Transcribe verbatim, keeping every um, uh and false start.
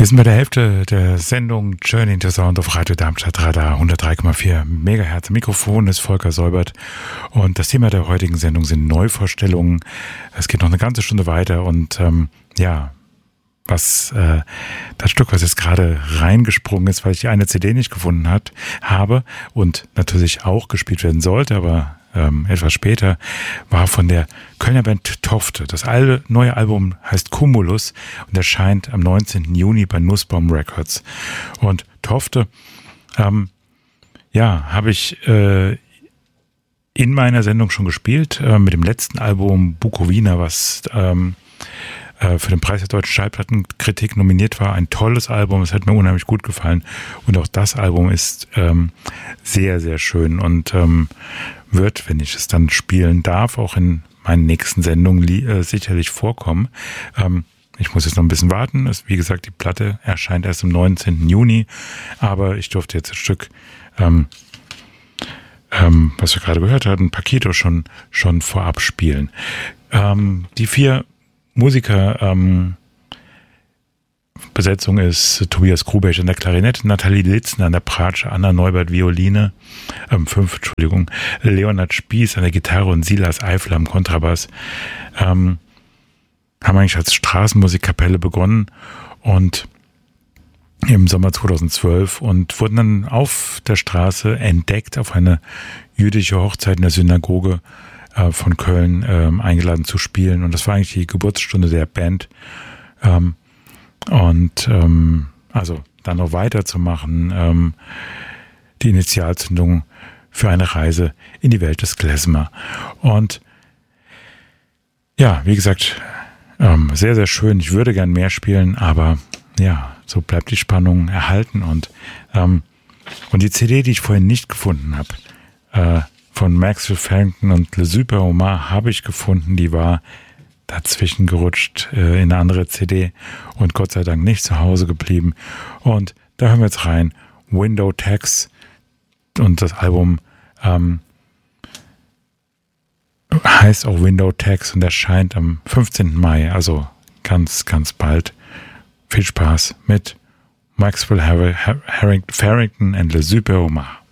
Wir sind bei der Hälfte der Sendung Journey into Sound auf Radio Darmstadt Radar hundertdrei Komma vier Megahertz. Mikrofon ist Volker Säubert und das Thema der heutigen Sendung sind Neuvorstellungen. Es geht noch eine ganze Stunde weiter und ähm, ja, was äh, das Stück, was jetzt gerade reingesprungen ist, weil ich die eine C D nicht gefunden hat, habe und natürlich auch gespielt werden sollte, aber ähm, etwas später, war von der Kölner Band Tofte. Das Al- neue Album heißt Cumulus und erscheint am neunzehnten Juni bei Nussbaum Records. Und Tofte, ähm, ja, habe ich äh, in meiner Sendung schon gespielt, äh, mit dem letzten Album Bukowina, was ähm, für den Preis der deutschen Schallplattenkritik nominiert war. Ein tolles Album, es hat mir unheimlich gut gefallen. Und auch das Album ist ähm, sehr, sehr schön und ähm, wird, wenn ich es dann spielen darf, auch in meinen nächsten Sendungen li- äh, sicherlich vorkommen. Ähm, ich muss jetzt noch ein bisschen warten. Es, wie gesagt, die Platte erscheint erst am neunzehnten Juni, aber ich durfte jetzt das Stück, ähm, ähm, was wir gerade gehört hatten, Paquito, schon, schon vorab spielen. Ähm, die vier Musiker, ähm, Besetzung ist Tobias Krubech an der Klarinette, Nathalie Litzen an der Bratsche, Anna Neubert Violine, ähm, fünf, Entschuldigung, Leonhard Spieß an der Gitarre und Silas Eifel am Kontrabass. Ähm, haben eigentlich als Straßenmusikkapelle begonnen und im Sommer zweitausendzwölf und wurden dann auf der Straße entdeckt auf eine jüdische Hochzeit in der Synagoge von Köln ähm, eingeladen zu spielen. Und das war eigentlich die Geburtsstunde der Band. Ähm, und ähm, also dann noch weiterzumachen, ähm, die Initialzündung für eine Reise in die Welt des Klezmer. Und ja, wie gesagt, ähm, sehr, sehr schön. Ich würde gern mehr spielen, aber ja, so bleibt die Spannung erhalten. Und, ähm, und die C D, die ich vorhin nicht gefunden habe, äh, von Maxwell Farrington und Le Super Omar habe ich gefunden, die war dazwischen gerutscht äh, in eine andere C D und Gott sei Dank nicht zu Hause geblieben. Und da hören wir jetzt rein, Window Tax, und das Album ähm, heißt auch Window Tax und erscheint am fünfzehnten Mai, also ganz, ganz bald. Viel Spaß mit Maxwell Farrington und Le Super Omar.